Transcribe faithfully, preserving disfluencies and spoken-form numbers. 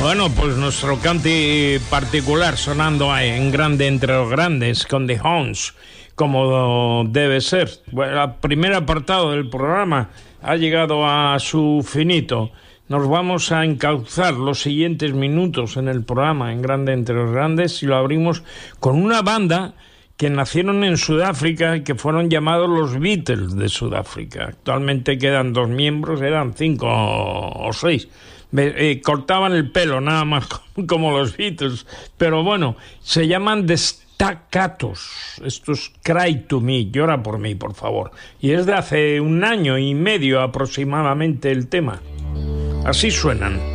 Bueno, pues nuestro cante particular sonando en grande entre los grandes con The Hounds, como debe ser. Bueno, el primer apartado del programa ha llegado a su finito. Nos vamos a encauzar los siguientes minutos en el programa en grande entre los grandes y lo abrimos con una banda que nacieron en Sudáfrica y que fueron llamados los Beatles de Sudáfrica. Actualmente quedan dos miembros, eran cinco o seis. Eh, cortaban el pelo nada más como los Beatles, pero bueno, se llaman The Staccatos. Esto es Cry to Me, llora por mí, por favor, y es de hace un año y medio aproximadamente el tema. Así suenan.